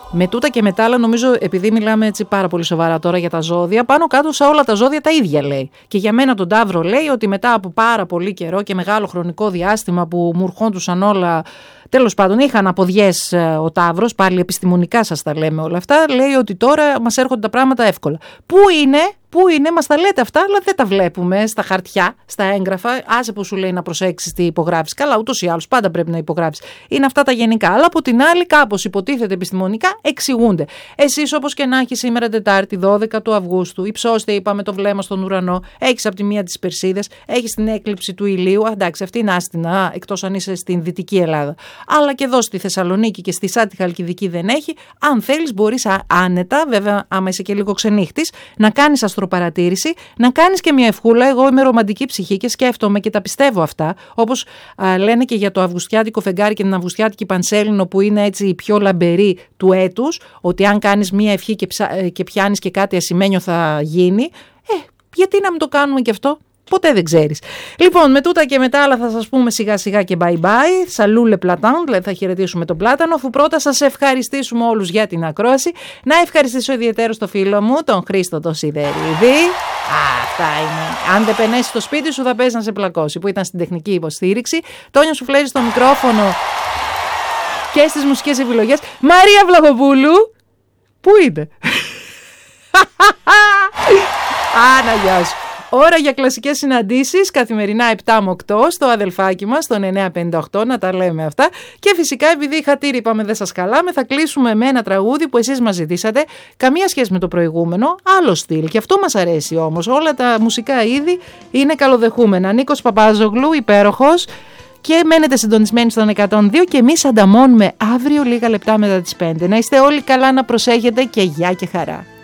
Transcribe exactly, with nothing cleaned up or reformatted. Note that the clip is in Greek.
Με τούτα και μετά, αλλά νομίζω επειδή μιλάμε έτσι πάρα πολύ σοβαρά τώρα για τα ζώδια, πάνω κάτω σε όλα τα ζώδια τα ίδια λέει. Και για μένα τον Ταύρο λέει ότι μετά από πάρα πολύ καιρό και μεγάλο χρονικό διάστημα που μου ερχόντουσαν όλα. Τέλος πάντων, είχαν αποδιές ο Ταύρος, πάλι επιστημονικά σας τα λέμε όλα αυτά, λέει ότι τώρα μας έρχονται τα πράγματα εύκολα. Πού είναι, πού είναι, μας τα λέτε αυτά, αλλά δεν τα βλέπουμε στα χαρτιά, στα έγγραφα. Άσε που σου λέει να προσέξεις τι υπογράφεις. Καλά, ούτως ή άλλως, πάντα πρέπει να υπογράψεις. Είναι αυτά τα γενικά. Αλλά από την άλλη, κάπως υποτίθεται επιστημονικά, εξηγούνται. Εσείς, όπως και να έχει σήμερα Τετάρτη, δώδεκα του Αυγούστου, υψώστε, είπαμε, το βλέμμα στον ουρανό, έχεις από τη μία τις Περσίδες, έχεις την έκλειψη του ηλίου. Α, εντάξει, αυτή είναι άστινα, εκτός αν είσαι στην Δυτική Ελλάδα. Αλλά και εδώ στη Θεσσαλονίκη και στη Σάτι Χαλκιδική δεν έχει. Αν θέλεις, μπορείς άνετα, βέβαια, άμα είσαι και λίγο ξενύχτης, να κάνεις αστροπαρατήρηση, να κάνεις και μια ευχούλα. Εγώ είμαι ρομαντική ψυχή και σκέφτομαι και τα πιστεύω αυτά. Όπως α, λένε και για το αυγουστιάτικο φεγγάρι και την αυγουστιάτικη πανσέλινο, που είναι έτσι η πιο λαμπερή του έτους, ότι αν κάνεις μια ευχή και, ψα... και πιάνεις και κάτι ασημένιο θα γίνει. Ε, γιατί να μην το κάνουμε και αυτό. Ποτέ δεν ξέρεις. Λοιπόν, με τούτα και μετά άλλα θα σας πούμε σιγά σιγά και bye bye. Σαλούλε πλατάν, δηλαδή θα χαιρετήσουμε τον Πλάτανο, αφού πρώτα σας ευχαριστήσουμε όλους για την ακρόαση. Να ευχαριστήσω ιδιαίτερα στο φίλο μου, τον Χρήστο τον Σιδερίδη. Α, αυτά είναι. Αν δεν πενέσει στο σπίτι σου θα πες να σε πλακώσει, που ήταν στην τεχνική υποστήριξη. Τόνιο Σουφλέρη στο μικρόφωνο και στις μουσικές επιλογές. Μαρία Βλαχοπούλου. Πού είναι? Άνα, γεια σου. Ώρα για κλασικές συναντήσεις, καθημερινά επτά με οκτώ στο αδελφάκι μας, στον εννιά πενήντα οκτώ, να τα λέμε αυτά. Και φυσικά, επειδή είχα τύρι, είπαμε δεν σας καλάμε, θα κλείσουμε με ένα τραγούδι που εσείς μας ζητήσατε. Καμία σχέση με το προηγούμενο, άλλο στυλ. Και αυτό μας αρέσει όμως. Όλα τα μουσικά είδη είναι καλοδεχούμενα. Νίκος Παπάζογλου, υπέροχος. Και μένετε συντονισμένοι στον εκατόν δύο και εμείς ανταμώνουμε αύριο λίγα λεπτά μετά τις πέντε. Να είστε όλοι καλά, να προσέχετε και γεια και χαρά.